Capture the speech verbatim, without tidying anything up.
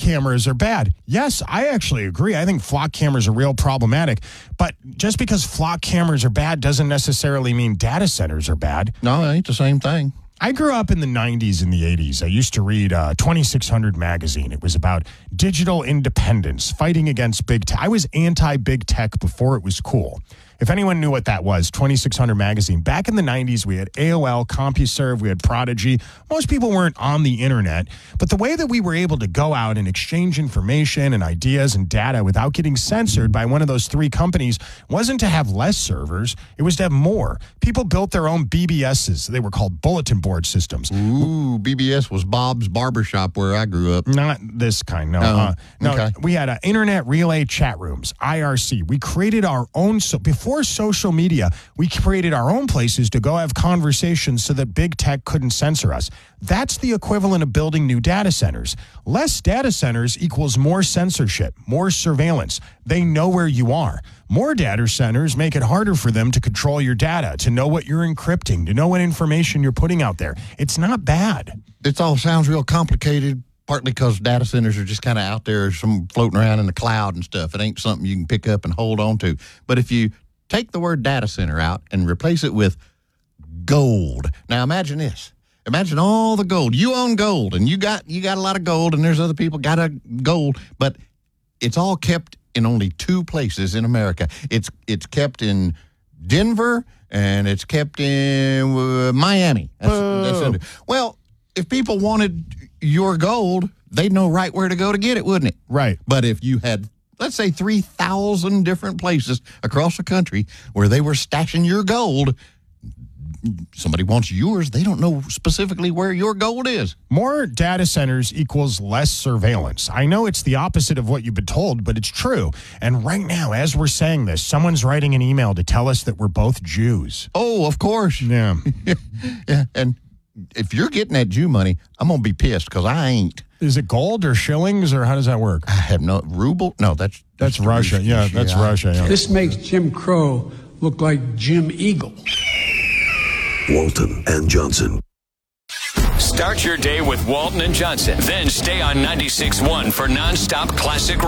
cameras are bad. Yes, I actually agree. I think flock cameras are real problematic. But just because flock cameras are bad doesn't necessarily mean data centers are bad. No, it ain't the same thing. I grew up in the nineties and the eighties. I used to read uh, twenty-six hundred magazine. It was about digital independence, fighting against big tech. I was anti-big tech before it was cool. If anyone knew what that was, twenty-six hundred magazine. Back in the nineties, we had A O L, CompuServe, we had Prodigy. Most people weren't on the internet, but the way that we were able to go out and exchange information and ideas and data without getting censored by one of those three companies wasn't to have less servers, it was to have more. People built their own B B Ss. They were called bulletin board systems. Ooh, B B S was Bob's Barbershop where I grew up. Not this kind, no. Oh, uh, no, okay. We had uh, Internet Relay Chat Rooms, I R C. We created our own, so before social media, we created our own places to go have conversations so that big tech couldn't censor us. That's the equivalent of building new data centers. Less data centers equals more censorship, more surveillance. They know where you are. More data centers make it harder for them to control your data, to know what you're encrypting, to know what information you're putting out there. It's not bad. It all sounds real complicated, partly because data centers are just kind of out there, some floating around in the cloud and stuff. It ain't something you can pick up and hold on to. But if you take the word data center out and replace it with gold. Now imagine this. Imagine all the gold. You own gold, and you got you got a lot of gold, and there's other people got a gold, but it's all kept in only two places in America. It's it's kept in Denver, and it's kept in uh, Miami. That's, that's under. Well, if people wanted your gold, they'd know right where to go to get it, wouldn't it? Right. But if you had, let's say, three thousand different places across the country where they were stashing your gold, somebody wants yours, they don't know specifically where your gold is. More data centers equals less surveillance. I know it's the opposite of what you've been told, but it's true. And right now, as we're saying this, someone's writing an email to tell us that we're both Jews. Oh, of course. Yeah. Yeah. And if you're getting that Jew money, I'm going to be pissed because I ain't. Is it gold or shillings, or how does that work? I have no ruble. No, that's That's, that's Russia. Russian. Yeah, that's Yeah. Russia. Yeah. This makes Jim Crow look like Jim Eagle. Walton and Johnson. Start your day with Walton and Johnson. Then stay on ninety-six point one for nonstop classic